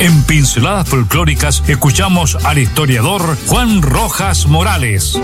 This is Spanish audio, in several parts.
En Pinceladas Folclóricas escuchamos al historiador Juan Rojas Morales.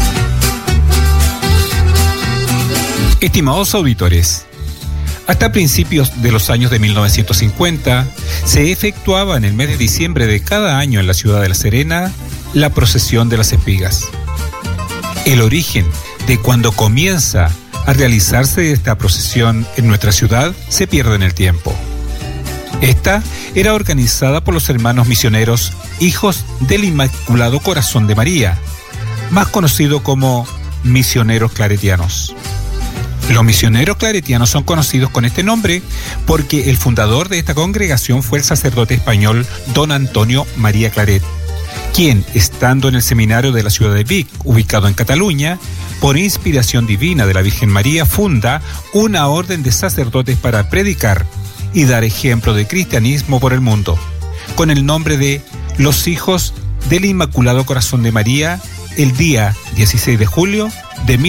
Estimados auditores, hasta principios de los años de 1950 se efectuaba en el mes de diciembre de cada año en la ciudad de La Serena la procesión de las espigas. El origen de cuando comienza a realizarse esta procesión en nuestra ciudad se pierde en el tiempo. Esta era organizada por los hermanos misioneros Hijos del Inmaculado Corazón de María, más conocido como misioneros claretianos. Los misioneros claretianos son conocidos con este nombre porque el fundador de esta congregación fue el sacerdote español don Antonio María Claret, quien, estando en el seminario de la ciudad de Vic, ubicado en Cataluña, por inspiración divina de la Virgen María, funda una orden de sacerdotes para predicar y dar ejemplo de cristianismo por el mundo, con el nombre de Los Hijos del Inmaculado Corazón de María, el día 16 de julio de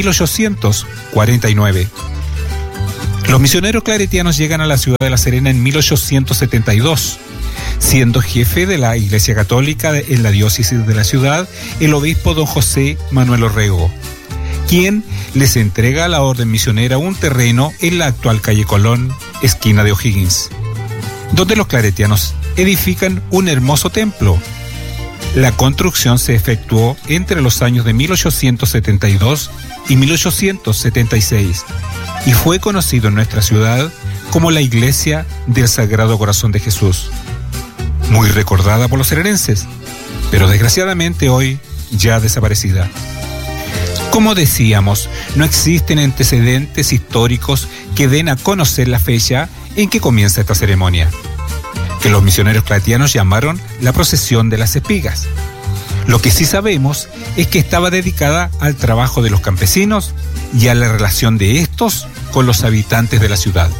1849. Los misioneros claretianos llegan a la ciudad de La Serena en 1872, siendo jefe de la Iglesia Católica en la diócesis de la ciudad el obispo don José Manuel Orrego, quien les entrega a la orden misionera un terreno en la actual calle Colón, esquina de O'Higgins, donde los claretianos edifican un hermoso templo. La construcción se efectuó entre los años de 1872 y 1876 y fue conocido en nuestra ciudad como la Iglesia del Sagrado Corazón de Jesús, muy recordada por los serenenses, pero desgraciadamente hoy ya desaparecida. Como decíamos, no existen antecedentes históricos que den a conocer la fecha en que comienza esta ceremonia, que los misioneros claretianos llamaron la procesión de las espigas. Lo que sí sabemos es que estaba dedicada al trabajo de los campesinos y a la relación de estos con los habitantes de la ciudad.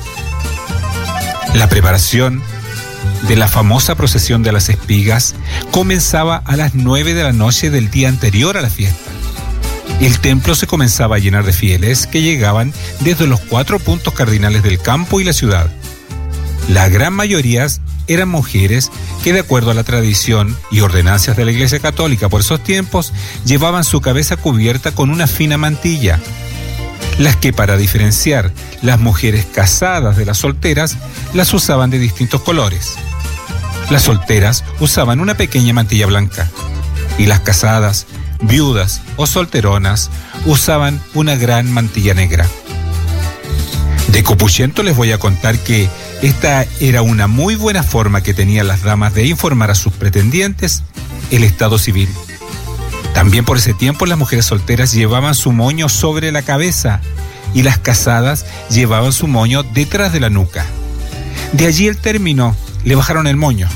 La preparación de la famosa procesión de las espigas comenzaba a las 9 de la noche del día anterior a la fiesta. El templo se comenzaba a llenar de fieles que llegaban desde los 4 puntos cardinales del campo y la ciudad. La gran mayoría eran mujeres que, de acuerdo a la tradición y ordenanzas de la Iglesia Católica por esos tiempos, llevaban su cabeza cubierta con una fina mantilla. Las que, para diferenciar las mujeres casadas de las solteras, las usaban de distintos colores. Las solteras usaban una pequeña mantilla blanca y las casadas, viudas o solteronas usaban una gran mantilla negra. De copuchento les voy a contar que esta era una muy buena forma que tenían las damas de informar a sus pretendientes el estado civil. También por ese tiempo las mujeres solteras llevaban su moño sobre la cabeza y las casadas llevaban su moño detrás de la nuca. De allí el término, le bajaron el moño.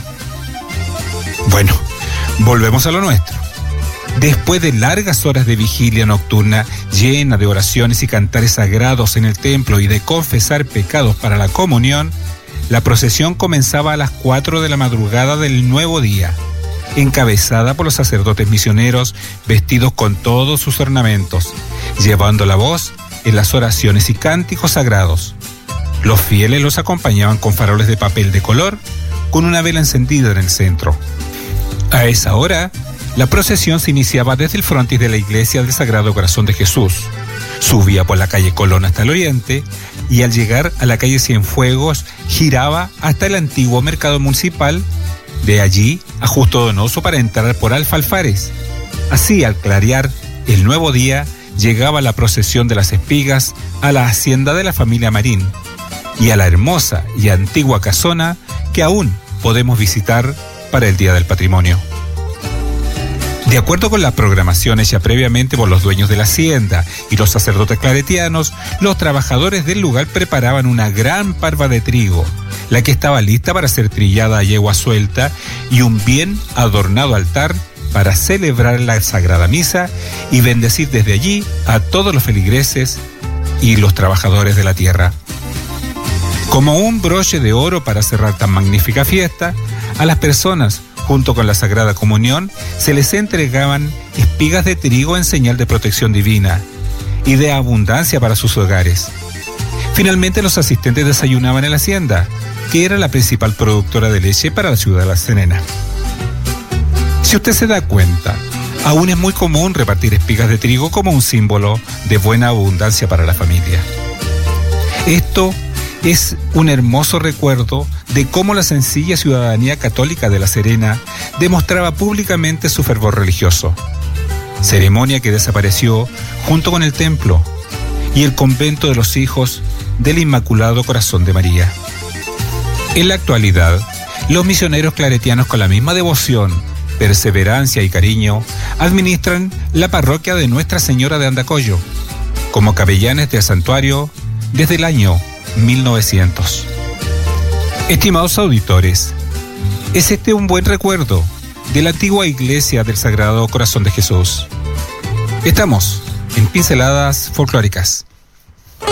Bueno, volvemos a lo nuestro. Después de largas horas de vigilia nocturna, llena de oraciones y cantares sagrados en el templo y de confesar pecados para la comunión, la procesión comenzaba a las 4 de la madrugada del nuevo día, encabezada por los sacerdotes misioneros vestidos con todos sus ornamentos, llevando la voz en las oraciones y cánticos sagrados. Los fieles los acompañaban con faroles de papel de color, con una vela encendida en el centro. A esa hora, la procesión se iniciaba desde el frontis de la Iglesia del Sagrado Corazón de Jesús, subía por la calle Colón hasta el oriente y al llegar a la calle Cienfuegos giraba hasta el antiguo mercado municipal, de allí a Justo Donoso para entrar por Alfalfares. Así, al clarear el nuevo día, llegaba la procesión de las espigas a la hacienda de la familia Marín y a la hermosa y antigua casona que aún podemos visitar para el Día del Patrimonio. De acuerdo con la programación hecha previamente por los dueños de la hacienda y los sacerdotes claretianos, los trabajadores del lugar preparaban una gran parva de trigo, la que estaba lista para ser trillada a yegua suelta, y un bien adornado altar para celebrar la Sagrada Misa y bendecir desde allí a todos los feligreses y los trabajadores de la tierra. Como un broche de oro para cerrar tan magnífica fiesta, a las personas, junto con la Sagrada Comunión, se les entregaban espigas de trigo en señal de protección divina y de abundancia para sus hogares. Finalmente, los asistentes desayunaban en la hacienda, que era la principal productora de leche para la ciudad de La Serena. Si usted se da cuenta, aún es muy común repartir espigas de trigo como un símbolo de buena abundancia para la familia. Esto es un hermoso recuerdo de cómo la sencilla ciudadanía católica de La Serena demostraba públicamente su fervor religioso, ceremonia que desapareció junto con el templo y el convento de los hijos del Inmaculado Corazón de María. En la actualidad, los misioneros claretianos, con la misma devoción, perseverancia y cariño, administran la parroquia de Nuestra Señora de Andacollo como capellanes del santuario desde el año 1900. Estimados auditores, ¿es este un buen recuerdo de la antigua iglesia del Sagrado Corazón de Jesús? Estamos en Pinceladas Folclóricas.